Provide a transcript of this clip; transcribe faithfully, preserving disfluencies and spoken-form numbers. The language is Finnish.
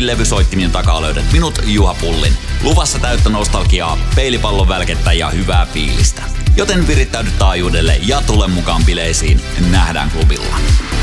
levysoittimien takaa löydät minut, Juha Pullin. Luvassa täyttä nostalgiaa, peilipallon välkettä ja hyvää fiilistä. Joten virittäydy taajuudelle ja tule mukaan bileisiin. Nähdään klubilla.